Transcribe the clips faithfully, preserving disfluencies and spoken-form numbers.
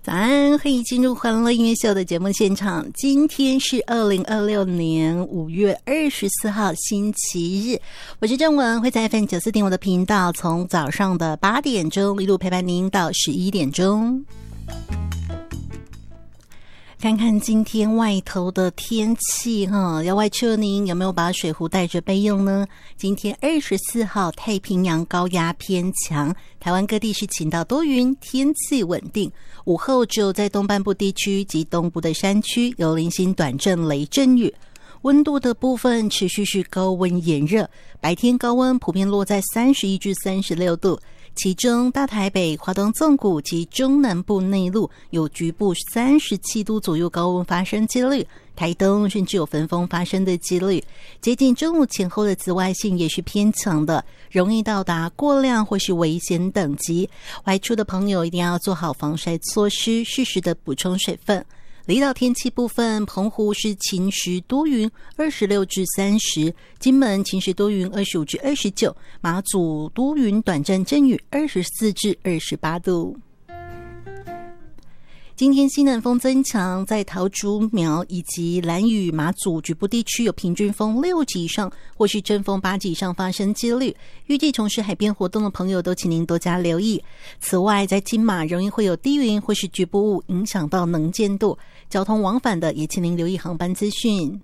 早安，欢迎进入欢乐音乐秀的节目现场。今天是二零二六年五月二十四号星期日，我是郑文，会在 F M 九十四点五 的频道，从早上的八点钟一路陪伴您到十一点钟。看看今天外头的天气哈，要外出您有没有把水壶带着备用呢？今天二十四号太平洋高压偏强，台湾各地是晴到多云，天气稳定。午后只有在东半部地区及东部的山区有零星短阵雷阵雨。温度的部分持续是高温炎热，白天高温普遍落在三十一至三十六度，其中大台北、华东纵谷及中南部内陆有局部三十七度左右高温发生几率，台东甚至有焚风发生的几率。接近中午前后的紫外线也是偏强的，容易到达过量或是危险等级。外出的朋友一定要做好防晒措施，适时的补充水分。离岛天气部分，澎湖是晴时多云二十六至三十，金门晴时多云二十五至二十九，马祖多云短暂阵雨二十四至二十八度。今天西南风增强，在桃竹苗以及兰屿、马祖局部地区有平均风六级以上或是阵风八级以上发生几率，预计从事海边活动的朋友都请您多加留意。此外，在金马容易会有低云或是局部雾影响到能见度，交通往返的也请您留意航班资讯。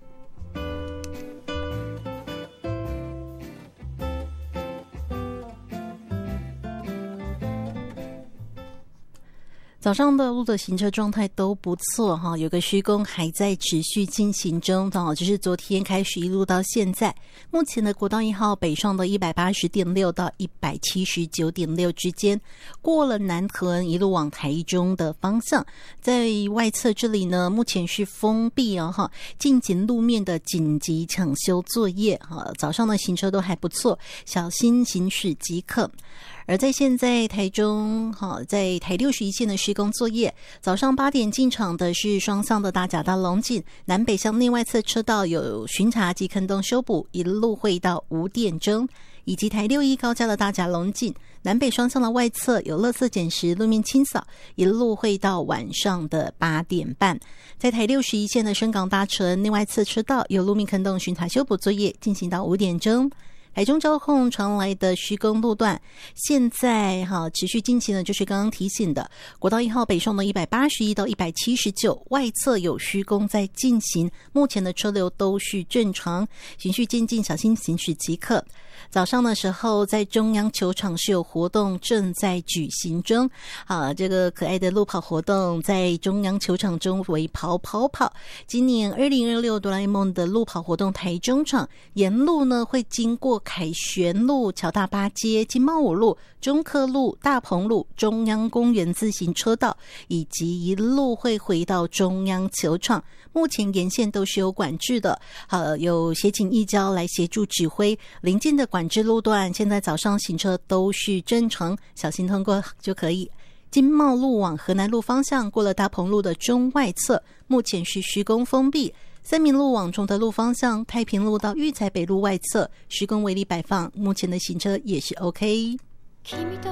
早上的路的行车状态都不错哈，有个施工还在持续进行中，刚好就是昨天开始一路到现在。目前的国道一号北上的 一百八十点六 到 一百七十九点六 之间，过了南屯一路往台中的方向，在外侧这里呢，目前是封闭哦哈，进行路面的紧急抢修作业哈，早上的行车都还不错，小心行驶即可。而在现在台中哈，在台六十一线的施工作业，早上八点进场的是双向的大甲到龙井，南北向内外侧车道有巡查及坑洞修补，一路会到五点钟，以及台六一高架的大甲龙井，南北双向的外侧有垃圾捡拾、路面清扫，一路会到晚上的八点半。在台六十一线的深港大城内外侧车道有路面坑洞巡查修补作业进行到五点钟。台中交控传来的施工路段，现在哈持续进行的就是刚刚提醒的国道一号北上的一百八十一到一百七十九，外侧有施工在进行，目前的车流都是正常，循序渐进，小心行驶即可。早上的时候，在中央球场是有活动正在举行中，啊，这个可爱的路跑活动在中央球场中为跑跑跑。今年二零二六哆啦 A 梦的路跑活动台中场沿路呢会经过凯旋路、侨大八街、金茂五路、中科路、大鹏路、中央公园自行车道，以及一路会回到中央球场。目前沿线都是有管制的，呃，有协警义交来协助指挥。临近的管制路段，现在早上行车都是正常，小心通过就可以。金茂路往河南路方向，过了大鹏路的中外侧，目前是施工封闭。三民路往崇德路方向，太平路到育才北路外侧施工围篱摆放，目前的行车也是 OK。